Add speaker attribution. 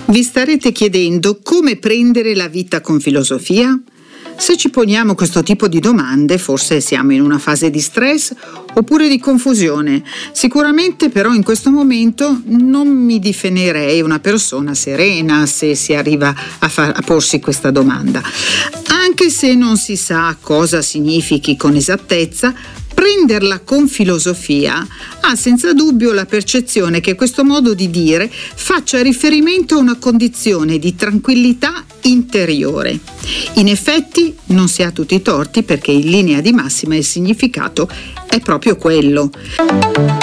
Speaker 1: Vi starete chiedendo come prendere la vita con filosofia? Se ci poniamo questo tipo di domande, forse siamo in una fase di stress oppure di confusione. Sicuramente però in questo momento non mi definirei una persona serena se si arriva a porsi questa domanda. Anche se non si sa cosa significhi con esattezza, prenderla con filosofia ha senza dubbio la percezione che questo modo di dire faccia riferimento a una condizione di tranquillità interiore. In effetti non si ha tutti i torti, perché in linea di massima il significato è proprio quello.